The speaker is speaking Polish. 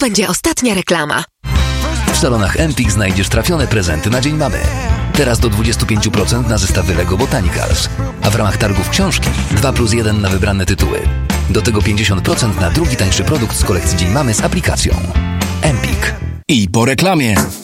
będzie ostatnia reklama. W salonach Empik znajdziesz trafione prezenty na Dzień Mamy. Teraz do 25% na zestawy Lego Botanicals. A w ramach targów książki 2+1 na wybrane tytuły. Do tego 50% na drugi tańszy produkt z kolekcji Dzień Mamy z aplikacją. Empik. I po reklamie.